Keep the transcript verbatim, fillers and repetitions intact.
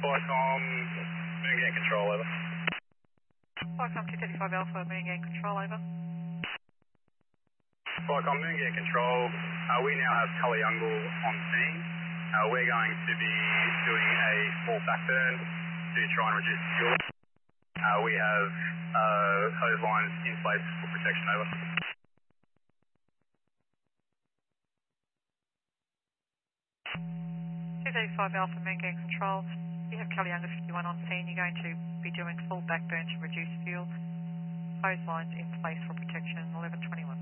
Flycom, Moon Gang Control, over. Flycom two thirty-five Alpha, Moon Gang Control, over. Flycom, Moon Gang Control, uh, we now have Kalyungle on scene. Uh, we're going to be doing a small backburn to try and reduce fuel. Uh, we have uh, hose lines in place for protection, over. two thirty-five Alpha, Moon Gang Control. You have Kalyunga fifty-one on scene. You're going to be doing full backburn to reduce fuel. Hose lines in place for protection, eleven twenty-one.